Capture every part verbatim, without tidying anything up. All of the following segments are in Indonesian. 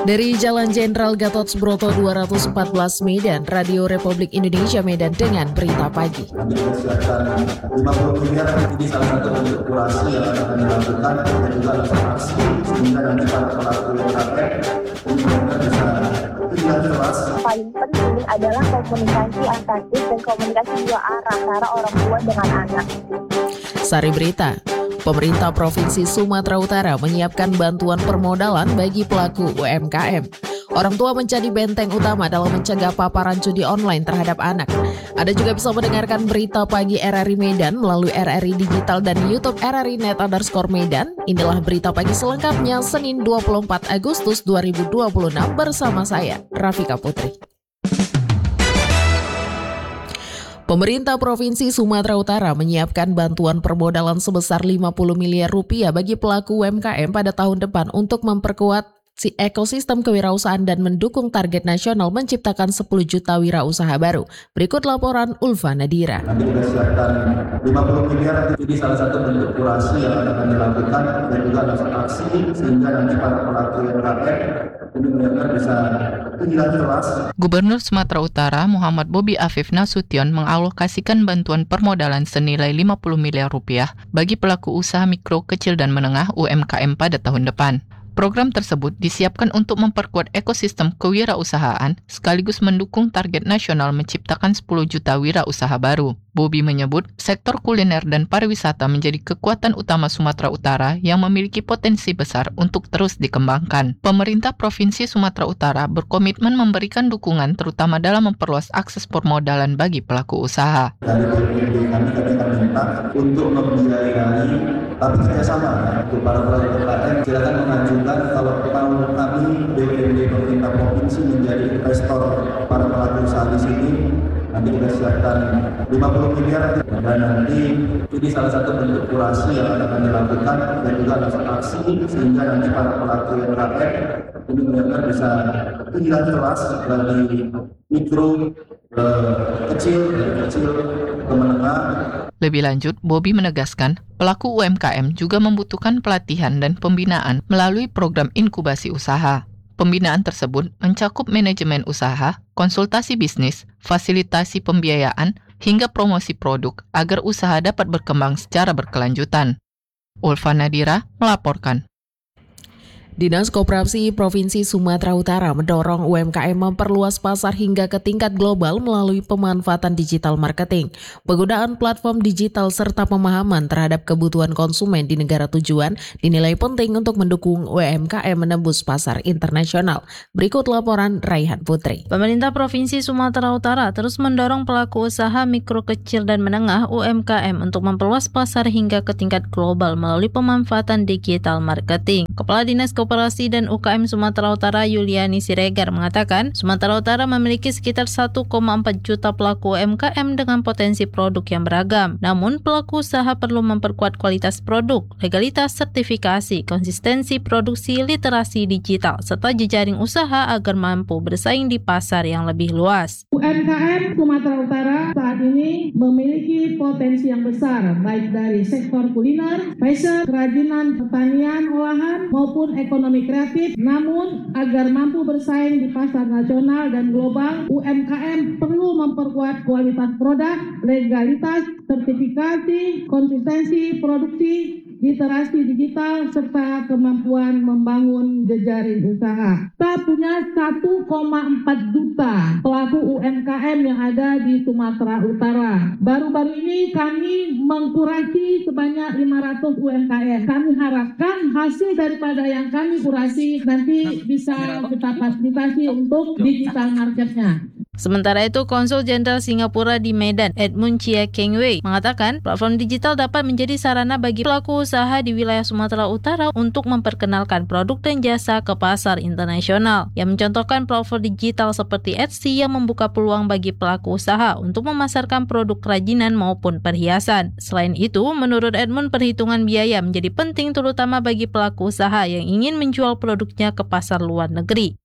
Dari Jalan Jenderal Gatot Subroto dua ratus empat belas Medan, Radio Republik Indonesia Medan dengan berita pagi. Kami persiapkan lima puluh miliar ini salah satu bentuk kurasi yang akan dilakukan dan juga informasi sehingga nanti para pelaku U M K M ini bisa tidak jelas. Paling penting adalah komunikasi asertif dan komunikasi dua arah antara orang tua dengan anak. Sari Berita. Pemerintah Provinsi Sumatera Utara menyiapkan bantuan permodalan bagi pelaku U M K M. Orang tua menjadi benteng utama dalam mencegah paparan judi online terhadap anak. Anda juga bisa mendengarkan berita pagi R R I Medan melalui R R I Digital dan YouTube R R I Net underscore Medan. Inilah berita pagi selengkapnya Senin dua puluh empat Agustus dua ribu dua puluh enam bersama saya, Rafika Putri. Pemerintah Provinsi Sumatera Utara menyiapkan bantuan permodalan sebesar lima puluh miliar rupiah bagi pelaku U M K M pada tahun depan untuk memperkuat si ekosistem kewirausahaan dan mendukung target nasional menciptakan sepuluh juta wirausaha baru. Berikut laporan Ulfa Nadira. Kami sudah siapkan lima puluh miliar ini salah satu bentuk kurasi yang akan dilakukan dan juga informasi sehingga nanti para pelaku U M K M ini benar-benar bisa tidak jelas. Gubernur Sumatera Utara Muhammad Bobi Afif Nasution mengalokasikan bantuan permodalan senilai lima puluh miliar rupiah bagi pelaku usaha mikro, kecil, dan menengah U M K M pada tahun depan. Program tersebut disiapkan untuk memperkuat ekosistem kewirausahaan sekaligus mendukung target nasional menciptakan sepuluh juta wirausaha baru. Bobi menyebut sektor kuliner dan pariwisata menjadi kekuatan utama Sumatera Utara yang memiliki potensi besar untuk terus dikembangkan. Pemerintah Provinsi Sumatera Utara berkomitmen memberikan dukungan terutama dalam memperluas akses permodalan bagi pelaku usaha. Dari B P M D kami kami akan minta untuk membiayai tapi kerjasama ya, untuk para pelaku U M K M silakan mengajukan kalau mau kami B P M D pemerintah provinsi menjadi investor para pelaku usaha di sini. Nanti kita siapkan lima puluh miliar dan nanti ini salah satu bentuk kurasi yang akan dilakukan dan juga informasi sehingga nanti para pelaku U M K M ini benar-benar bisa tidak jelas dari mikro ke kecil, dari kecil ke menengah. Lebih lanjut, Bobi menegaskan pelaku U M K M juga membutuhkan pelatihan dan pembinaan melalui program inkubasi usaha. Pembinaan tersebut mencakup manajemen usaha, konsultasi bisnis, fasilitasi pembiayaan, hingga promosi produk agar usaha dapat berkembang secara berkelanjutan. Ulfa Nadira melaporkan. Dinas Koperasi Provinsi Sumatera Utara mendorong U M K M memperluas pasar hingga ke tingkat global melalui pemanfaatan digital marketing, penggunaan platform digital serta pemahaman terhadap kebutuhan konsumen di negara tujuan dinilai penting untuk mendukung U M K M menembus pasar internasional. Berikut laporan Raihan Putri. Pemerintah Provinsi Sumatera Utara terus mendorong pelaku usaha mikro, kecil, dan menengah U M K M untuk memperluas pasar hingga ke tingkat global melalui pemanfaatan digital marketing. Kepala Dinas Koperasi dan U K M Sumatera Utara Yuliani Siregar mengatakan, Sumatera Utara memiliki sekitar satu koma empat juta pelaku U M K M dengan potensi produk yang beragam. Namun, pelaku usaha perlu memperkuat kualitas produk, legalitas sertifikasi, konsistensi produksi, literasi digital, serta jejaring usaha agar mampu bersaing di pasar yang lebih luas. U M K M Sumatera Utara saat ini memiliki potensi yang besar, baik dari sektor kuliner, fashion, kerajinan, pertanian, olahan, maupun ekonomi kreatif. Namun, agar mampu bersaing di pasar nasional dan global, U M K M perlu memperkuat kualitas produk, legalitas, sertifikasi, konsistensi produksi, literasi digital, serta kemampuan membangun jejaring usaha. Kita punya satu koma empat juta pelaku U M K M yang ada di Sumatera Utara. Baru-baru ini kami mengkurasi sebanyak lima ratus U M K M. Kami harapkan hasil daripada yang kami kurasi nanti bisa kita fasilitasi untuk digital marketnya. Sementara itu, Konsul Jenderal Singapura di Medan, Edmund Chia Keng Wei, mengatakan platform digital dapat menjadi sarana bagi pelaku usaha di wilayah Sumatera Utara untuk memperkenalkan produk dan jasa ke pasar internasional. Yang mencontohkan platform digital seperti Etsy yang membuka peluang bagi pelaku usaha untuk memasarkan produk kerajinan maupun perhiasan. Selain itu, menurut Edmund, perhitungan biaya menjadi penting terutama bagi pelaku usaha yang ingin menjual produknya ke pasar luar negeri.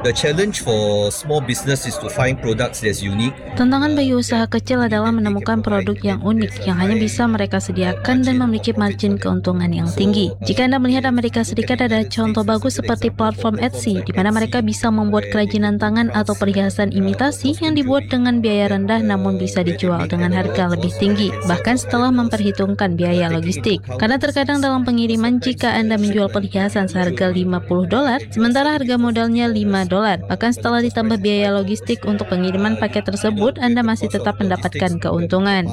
The challenge for small business is to find products that's unique. Tantangan bagi usaha kecil adalah menemukan produk yang unik yang hanya bisa mereka sediakan dan memiliki margin keuntungan yang tinggi. Jika Anda melihat Amerika Serikat, ada contoh bagus seperti platform Etsy, di mana mereka bisa membuat kerajinan tangan atau perhiasan imitasi yang dibuat dengan biaya rendah namun bisa dijual dengan harga lebih tinggi, bahkan setelah memperhitungkan biaya logistik. Karena terkadang dalam pengiriman, jika Anda menjual perhiasan seharga lima puluh dolar, sementara harga modalnya lima dolar, bahkan setelah ditambah biaya logistik untuk pengiriman paket tersebut, Anda masih tetap mendapatkan keuntungan.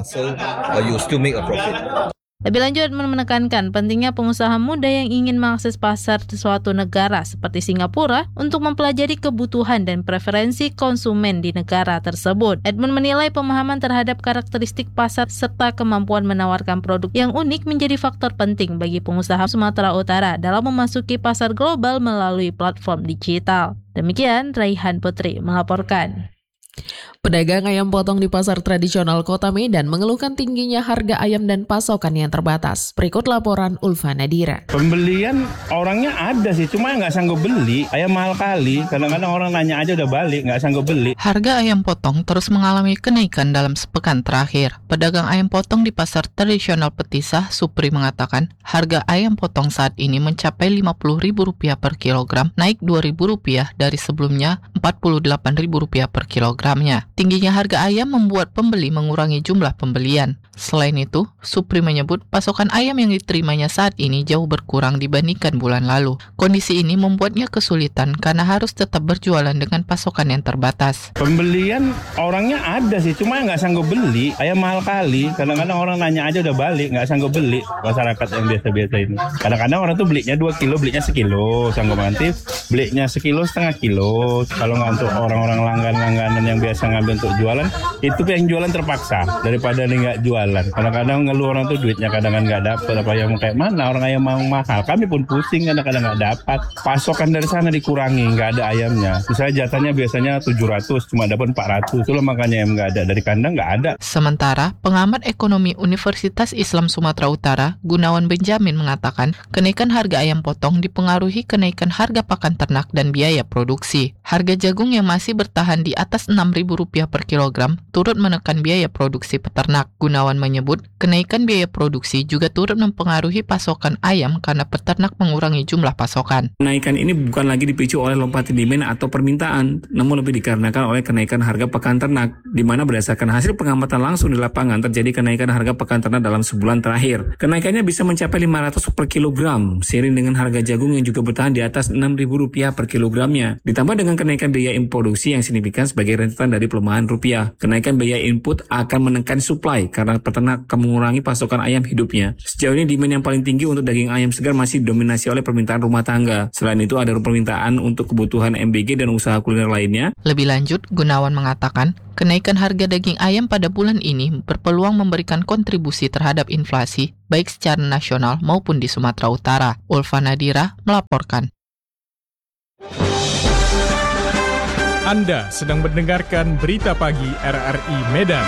Lebih lanjut, menekankan pentingnya pengusaha muda yang ingin mengakses pasar suatu negara seperti Singapura untuk mempelajari kebutuhan dan preferensi konsumen di negara tersebut. Edmund menilai pemahaman terhadap karakteristik pasar serta kemampuan menawarkan produk yang unik menjadi faktor penting bagi pengusaha Sumatera Utara dalam memasuki pasar global melalui platform digital. Demikian, Raihan Putri melaporkan. Pedagang ayam potong di pasar tradisional Kota Medan mengeluhkan tingginya harga ayam dan pasokan yang terbatas. Berikut laporan Ulfa Nadira. Pembelian orangnya ada sih, cuma nggak sanggup beli. Ayam mahal kali, kadang-kadang orang nanya aja udah balik, nggak sanggup beli. Harga ayam potong terus mengalami kenaikan dalam sepekan terakhir. Pedagang ayam potong di pasar tradisional Petisah, Supri mengatakan, harga ayam potong saat ini mencapai lima puluh ribu rupiah per kilogram, naik dua ribu rupiah dari sebelumnya empat puluh delapan ribu rupiah per kilogramnya. Tingginya harga ayam membuat pembeli mengurangi jumlah pembelian. Selain itu, Supri menyebut pasokan ayam yang diterimanya saat ini jauh berkurang dibandingkan bulan lalu. Kondisi ini membuatnya kesulitan karena harus tetap berjualan dengan pasokan yang terbatas. Pembelian orangnya ada sih, cuma nggak sanggup beli. Ayam mahal kali, kadang-kadang orang nanya aja udah balik, nggak sanggup beli. Masyarakat yang biasa-biasa ini. Kadang-kadang orang tuh belinya dua kilo, belinya sekilo. Sanggup nanti belinya sekilo, setengah kilo. Kalau nggak untuk orang-orang langgan-langganan yang biasa ngambil untuk jualan, itu yang jualan terpaksa daripada nih nggak jualan. Kadang-kadang ngeluh orang tuh duitnya kadang-kadang nggak dapat, apa yang kayak mana orang ayam mau mahal. Kami pun pusing kadang-kadang nggak dapat. Pasokan dari sana dikurangi, nggak ada ayamnya. Misalnya jatahnya biasanya tujuh ratus, cuma dapat empat ratus. Itulah makanya yang nggak ada, dari kandang nggak ada. Sementara pengamat ekonomi Universitas Islam Sumatera Utara, Gunawan Benjamin mengatakan, kenaikan harga ayam potong dipengaruhi kenaikan harga pakan ternak dan biaya produksi. Harga jagung yang masih bertahan di atas enam ribu rupiah per kilogram turut menekan biaya produksi peternak. Gunawan menyebut, kenaikan biaya produksi juga turut mempengaruhi pasokan ayam karena peternak mengurangi jumlah pasokan. Kenaikan ini bukan lagi dipicu oleh lompatan demand atau permintaan, namun lebih dikarenakan oleh kenaikan harga pakan ternak, di mana berdasarkan hasil pengamatan langsung di lapangan terjadi kenaikan harga pakan ternak dalam sebulan terakhir. Kenaikannya bisa mencapai lima ratus per kilogram, seiring dengan harga jagung yang juga bertahan di atas enam ribu rupiah per kilogramnya. Ditambah dengan kenaikan biaya produksi yang signifikan sebagai rentetan dari pelemahan rupiah. Kenaikan biaya input akan menekan supply karena peternak akan mengurangi pasokan ayam hidupnya. Sejauh ini demand yang paling tinggi untuk daging ayam segar masih didominasi oleh permintaan rumah tangga. Selain itu ada permintaan untuk kebutuhan M B G dan usaha kuliner lainnya. Lebih lanjut, Gunawan mengatakan, kenaikan harga daging ayam pada bulan ini berpeluang memberikan kontribusi terhadap inflasi, baik secara nasional maupun di Sumatera Utara. Ulfa Nadira melaporkan. Anda sedang mendengarkan Berita Pagi R R I Medan.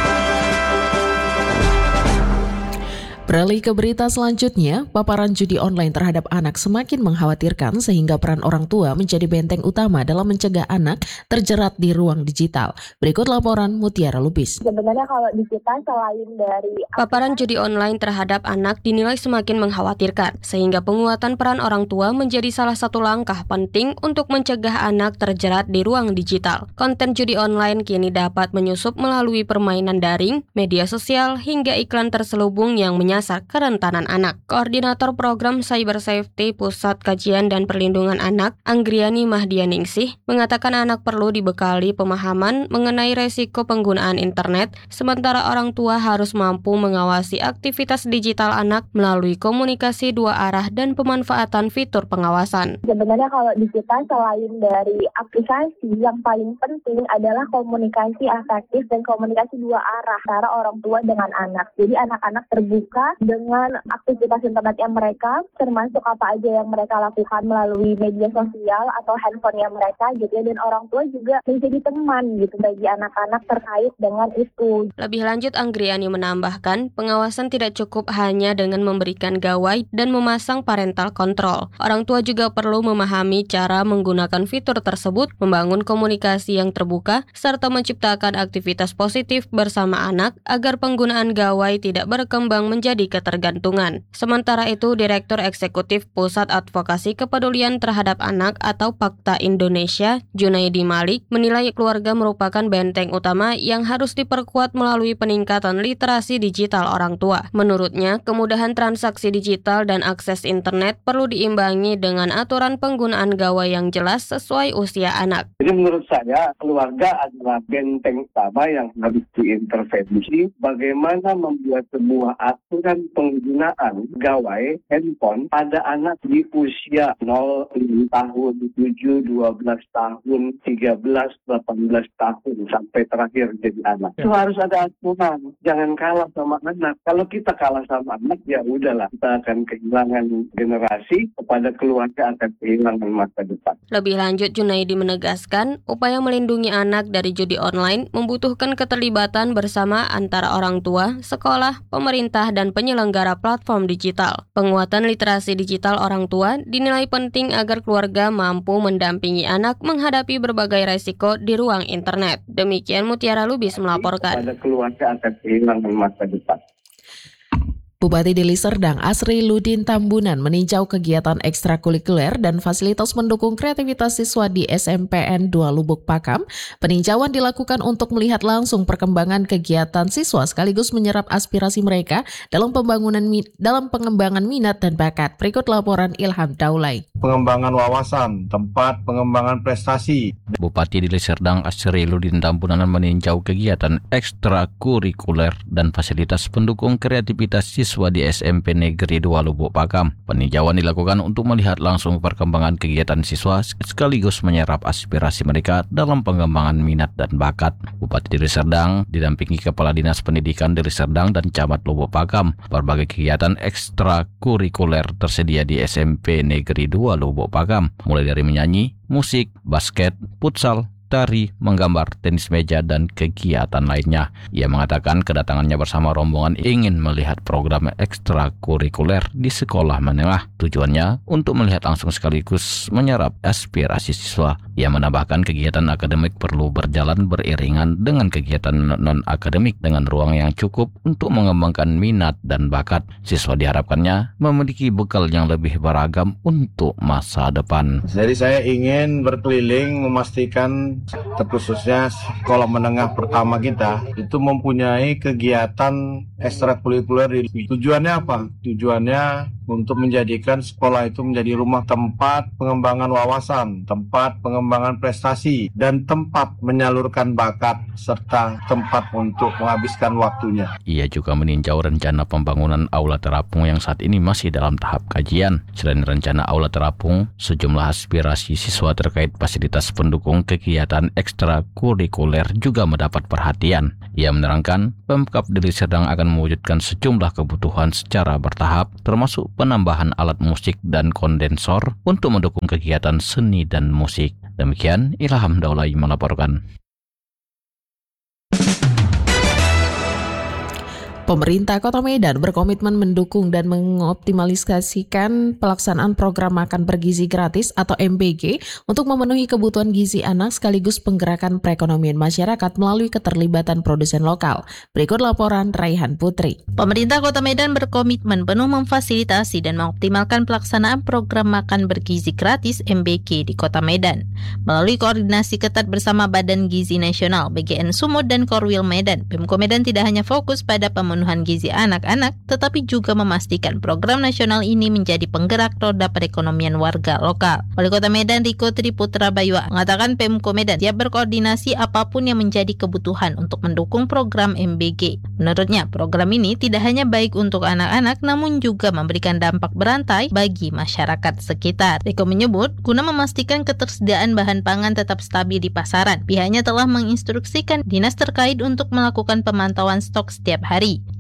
Beralih ke berita selanjutnya, paparan judi online terhadap anak semakin mengkhawatirkan sehingga peran orang tua menjadi benteng utama dalam mencegah anak terjerat di ruang digital. Berikut laporan Mutiara Lubis. Sebenarnya kalau di kita selain dari paparan judi online terhadap anak dinilai semakin mengkhawatirkan sehingga penguatan peran orang tua menjadi salah satu langkah penting untuk mencegah anak terjerat di ruang digital. Konten judi online kini dapat menyusup melalui permainan daring, media sosial, hingga iklan terselubung yang menyasar kerentanan anak. Koordinator Program Cyber Safety Pusat Kajian dan Perlindungan Anak, Anggriani Mahdianingsih, mengatakan anak perlu dibekali pemahaman mengenai resiko penggunaan internet, sementara orang tua harus mampu mengawasi aktivitas digital anak melalui komunikasi dua arah dan pemanfaatan fitur pengawasan. Sebenarnya kalau di kita selain dari aplikasi, yang paling penting adalah komunikasi efektif dan komunikasi dua arah antara orang tua dengan anak. Jadi anak-anak terbuka mereka dengan aktivitas internetnya mereka, termasuk apa aja yang mereka lakukan melalui media sosial atau handphonenya mereka gitu ya, dan orang tua juga menjadi teman gitu bagi anak-anak terkait dengan itu. Lebih lanjut, Anggriani menambahkan, pengawasan tidak cukup hanya dengan memberikan gawai dan memasang parental control. Orang tua juga perlu memahami cara menggunakan fitur tersebut, membangun komunikasi yang terbuka, serta menciptakan aktivitas positif bersama anak agar penggunaan gawai tidak berkembang menjadi ketergantungan. Sementara itu, Direktur Eksekutif Pusat Advokasi Kepedulian Terhadap Anak atau Pakta Indonesia, Junaidi Malik, menilai keluarga merupakan benteng utama yang harus diperkuat melalui peningkatan literasi digital orang tua. Menurutnya, kemudahan transaksi digital dan akses internet perlu diimbangi dengan aturan penggunaan gawai yang jelas sesuai usia anak. Jadi menurut saya, keluarga adalah benteng utama yang harus diintervensi. Bagaimana membuat sebuah aturan penggunaan gawai handphone pada anak di usia nol, enam tahun, tujuh, dua belas tahun, tiga belas, delapan belas tahun sampai terakhir jadi anak. Itu harus ada aturan. Jangan kalah sama anak. Kalau kita kalah sama anak, ya udahlah, kita akan kehilangan generasi, kepada keluarga akan kehilangan masa depan. Lebih lanjut, Junaidi menegaskan, upaya melindungi anak dari judi online membutuhkan keterlibatan bersama antara orang tua, sekolah, pemerintah, dan penyelenggara platform digital. Penguatan literasi digital orang tua dinilai penting agar keluarga mampu mendampingi anak menghadapi berbagai resiko di ruang internet. Demikian Mutiara Lubis melaporkan. Kepada keluarga akan kehilangan masa depan. Bupati Deli Serdang Asri Ludin Tambunan meninjau kegiatan ekstrakurikuler dan fasilitas mendukung kreativitas siswa di S M P N dua Lubuk Pakam. Peninjauan dilakukan untuk melihat langsung perkembangan kegiatan siswa sekaligus menyerap aspirasi mereka dalam pembangunan dalam pengembangan minat dan bakat. Berikut laporan Ilham Daulay. Pengembangan wawasan, tempat pengembangan prestasi. Bupati Deli Serdang Asri Ludin Tambunan meninjau kegiatan ekstrakurikuler dan fasilitas pendukung kreativitas siswa di S M P Negeri dua Lubuk Pakam. Peninjauan dilakukan untuk melihat langsung perkembangan kegiatan siswa sekaligus menyerap aspirasi mereka dalam pengembangan minat dan bakat. Bupati Deli Serdang didampingi Kepala Dinas Pendidikan Deli Serdang dan Camat Lubuk Pakam. Berbagai kegiatan ekstrakurikuler tersedia di S M P Negeri dua Lubuk Pakam, mulai dari menyanyi, musik, basket, futsal, tari, menggambar, tenis meja, dan kegiatan lainnya. Ia mengatakan kedatangannya bersama rombongan ingin melihat program ekstrakurikuler di sekolah menengah. Tujuannya untuk melihat langsung sekaligus menyerap aspirasi siswa. Ia menambahkan kegiatan akademik perlu berjalan beriringan dengan kegiatan non-akademik dengan ruang yang cukup untuk mengembangkan minat dan bakat. Siswa diharapkannya memiliki bekal yang lebih beragam untuk masa depan. Jadi saya ingin berkeliling memastikan terkhususnya sekolah menengah pertama kita itu mempunyai kegiatan ekstrakurikuler. Tujuannya apa? Tujuannya untuk menjadikan sekolah itu menjadi rumah tempat pengembangan wawasan, tempat pengembangan prestasi, dan tempat menyalurkan bakat, serta tempat untuk menghabiskan waktunya. Ia juga meninjau rencana pembangunan aula terapung yang saat ini masih dalam tahap kajian. Selain rencana aula terapung, sejumlah aspirasi siswa terkait fasilitas pendukung kegiatan ekstrakurikuler juga mendapat perhatian. Ia menerangkan, Pemkab Deli Serdang akan mewujudkan sejumlah kebutuhan secara bertahap, termasuk penambahan alat musik dan kondensor untuk mendukung kegiatan seni dan musik. Demikian Ilham Daulay melaporkan. Pemerintah Kota Medan berkomitmen mendukung dan mengoptimalisasikan pelaksanaan program makan bergizi gratis atau M B G untuk memenuhi kebutuhan gizi anak sekaligus penggerakan perekonomian masyarakat melalui keterlibatan produsen lokal. Berikut laporan Raihan Putri. Pemerintah Kota Medan berkomitmen penuh memfasilitasi dan mengoptimalkan pelaksanaan program makan bergizi gratis M B G di Kota Medan. Melalui koordinasi ketat bersama Badan Gizi Nasional, B G N Sumut dan Korwil Medan, Pemko Medan tidak hanya fokus pada pemenuhan pemenuhan gizi anak-anak, tetapi juga memastikan program nasional ini menjadi penggerak roda perekonomian warga lokal. Wali Kota Medan Riko Triputra Bayua mengatakan Pemko Medan siap berkoordinasi apapun yang menjadi kebutuhan untuk mendukung program M B G. Menurutnya, program ini tidak hanya baik untuk anak-anak, namun juga memberikan dampak berantai bagi masyarakat sekitar. Riko menyebut, guna memastikan ketersediaan bahan pangan tetap stabil di pasaran, pihaknya telah menginstruksikan dinas terkait untuk melakukan pemantauan stok setiap hari.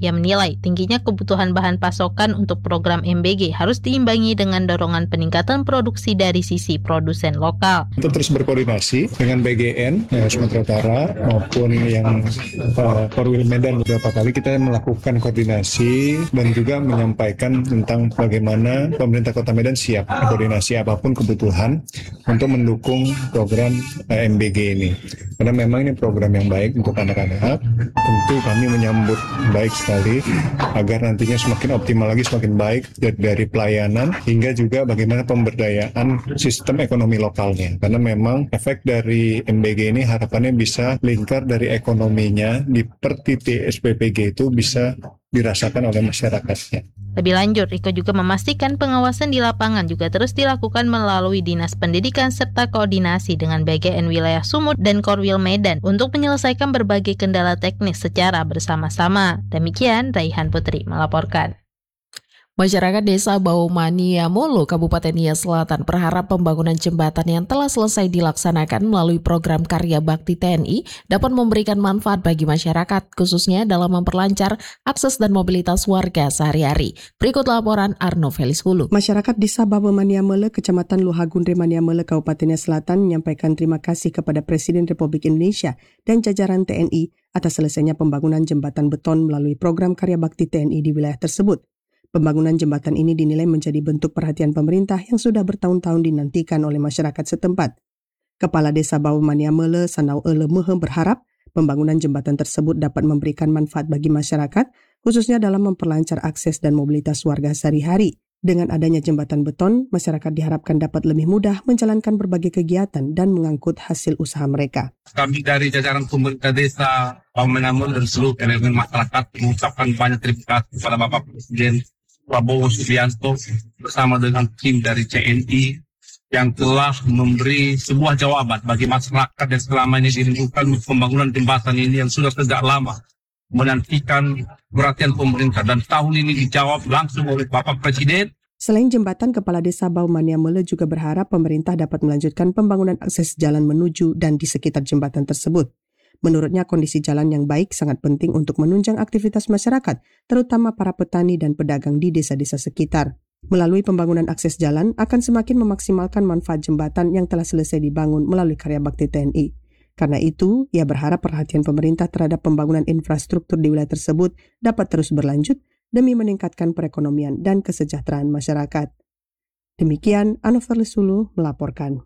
Ia menilai tingginya kebutuhan bahan pasokan untuk program M B G harus diimbangi dengan dorongan peningkatan produksi dari sisi produsen lokal. Kita terus berkoordinasi dengan B G N ya, Sumatera Utara maupun yang uh, Korwil Medan. Beberapa kali kita melakukan koordinasi dan juga menyampaikan tentang bagaimana pemerintah Kota Medan siap koordinasi apapun kebutuhan untuk mendukung program uh, M B G ini. Karena memang ini program yang baik untuk anak-anak. Tentu kami menyambut baik sekali agar nantinya semakin optimal lagi, semakin baik dari pelayanan hingga juga bagaimana pemberdayaan sistem ekonomi lokalnya. Karena memang efek dari M B G ini harapannya bisa lingkar dari ekonominya di per titik S P P G itu bisa dirasakan oleh masyarakatnya. Lebih lanjut, Riko juga memastikan pengawasan di lapangan juga terus dilakukan melalui Dinas Pendidikan serta koordinasi dengan B G N wilayah Sumut dan Korwil Medan untuk menyelesaikan berbagai kendala teknis secara bersama-sama. Demikian, Raihan Putri melaporkan. Masyarakat Desa Baumania Molo, Kabupaten Nia Selatan berharap pembangunan jembatan yang telah selesai dilaksanakan melalui program Karya Bakti T N I dapat memberikan manfaat bagi masyarakat, khususnya dalam memperlancar akses dan mobilitas warga sehari-hari. Berikut laporan Arno Felis Hulu. Masyarakat Desa Baumania Molo, Kecamatan Luhagundre Mania Molo, Kabupaten Nia Selatan menyampaikan terima kasih kepada Presiden Republik Indonesia dan jajaran T N I atas selesainya pembangunan jembatan beton melalui program Karya Bakti T N I di wilayah tersebut. Pembangunan jembatan ini dinilai menjadi bentuk perhatian pemerintah yang sudah bertahun-tahun dinantikan oleh masyarakat setempat. Kepala Desa Baumania Mele, Sanau Ele Mehe berharap pembangunan jembatan tersebut dapat memberikan manfaat bagi masyarakat, khususnya dalam memperlancar akses dan mobilitas warga sehari-hari. Dengan adanya jembatan beton, masyarakat diharapkan dapat lebih mudah menjalankan berbagai kegiatan dan mengangkut hasil usaha mereka. Kami dari jajaran pemerintah desa Baumania Mele dan seluruh elemen masyarakat mengucapkan banyak terima kasih kepada Bapak Presiden Prabowo Subianto bersama dengan tim dari T N I yang telah memberi sebuah jawaban bagi masyarakat yang selama ini dirindukan pembangunan jembatan ini yang sudah sejak lama menantikan perhatian pemerintah, dan tahun ini dijawab langsung oleh Bapak Presiden. Selain jembatan, Kepala Desa Baumania Mele juga berharap pemerintah dapat melanjutkan pembangunan akses jalan menuju dan di sekitar jembatan tersebut. Menurutnya, kondisi jalan yang baik sangat penting untuk menunjang aktivitas masyarakat, terutama para petani dan pedagang di desa-desa sekitar. Melalui pembangunan akses jalan, akan semakin memaksimalkan manfaat jembatan yang telah selesai dibangun melalui Karya Bakti T N I. Karena itu, ia berharap perhatian pemerintah terhadap pembangunan infrastruktur di wilayah tersebut dapat terus berlanjut demi meningkatkan perekonomian dan kesejahteraan masyarakat. Demikian, Anover Sulu melaporkan.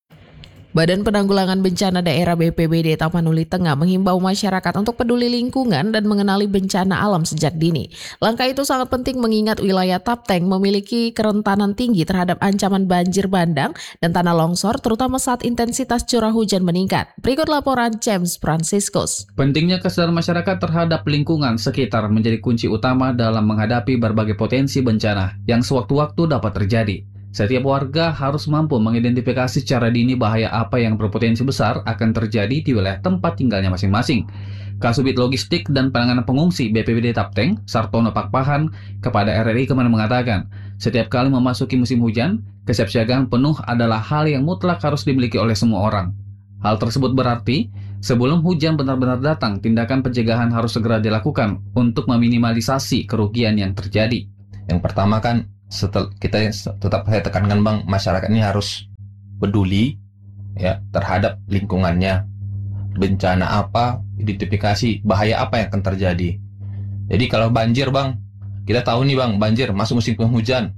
Badan Penanggulangan Bencana Daerah B P B D Tapanuli Tengah menghimbau masyarakat untuk peduli lingkungan dan mengenali bencana alam sejak dini. Langkah itu sangat penting mengingat wilayah Tapteng memiliki kerentanan tinggi terhadap ancaman banjir bandang dan tanah longsor, terutama saat intensitas curah hujan meningkat. Berikut laporan James Franciscus. Pentingnya kesadaran masyarakat terhadap lingkungan sekitar menjadi kunci utama dalam menghadapi berbagai potensi bencana yang sewaktu-waktu dapat terjadi. Setiap warga harus mampu mengidentifikasi secara dini bahaya apa yang berpotensi besar akan terjadi di wilayah tempat tinggalnya masing-masing. Kasubit Logistik dan Penanganan Pengungsi B P B D Tapteng, Sartono Pakpahan, kepada R R I kemarin mengatakan, setiap kali memasuki musim hujan, kesiapsiagaan penuh adalah hal yang mutlak harus dimiliki oleh semua orang. Hal tersebut berarti, sebelum hujan benar-benar datang, tindakan pencegahan harus segera dilakukan untuk meminimalisasi kerugian yang terjadi. Yang pertama kan, Setel, kita tetap saya tekankan Bang, masyarakat ini harus peduli ya terhadap lingkungannya. Bencana apa, identifikasi bahaya apa yang akan terjadi. Jadi kalau banjir Bang, kita tahu nih Bang, banjir masuk musim penghujan.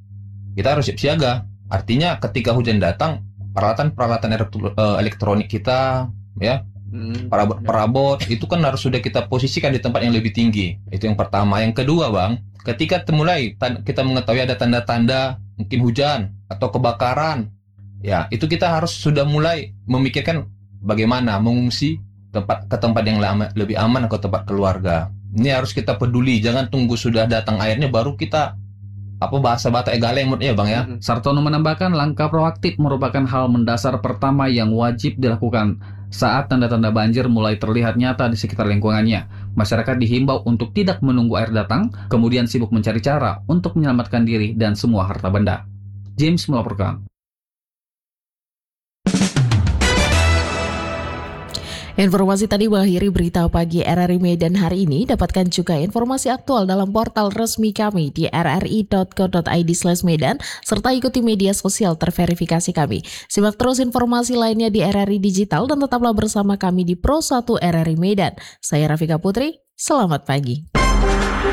Kita harus siap siaga. Artinya ketika hujan datang, peralatan-peralatan elektronik kita ya, perabot-perabot itu kan harus sudah kita posisikan di tempat yang lebih tinggi. Itu yang pertama. Yang kedua Bang, ketika mulai kita mengetahui ada tanda-tanda mungkin hujan atau kebakaran, ya itu kita harus sudah mulai memikirkan bagaimana mengungsi tempat ke tempat yang lebih aman atau tempat keluarga. Ini harus kita peduli, jangan tunggu sudah datang airnya baru kita apa bahasa Batak galeng ya Bang ya. Sartono menambahkan langkah proaktif merupakan hal mendasar pertama yang wajib dilakukan saat tanda-tanda banjir mulai terlihat nyata di sekitar lingkungannya. Masyarakat dihimbau untuk tidak menunggu air datang, kemudian sibuk mencari cara untuk menyelamatkan diri dan semua harta benda. James melaporkan. Informasi tadi mengakhiri berita pagi R R I Medan hari ini. Dapatkan juga informasi aktual dalam portal resmi kami di r r i dot co dot i d slash medan serta ikuti media sosial terverifikasi kami. Simak terus informasi lainnya di R R I Digital dan tetaplah bersama kami di Pro satu R R I Medan. Saya Rafika Putri, selamat pagi.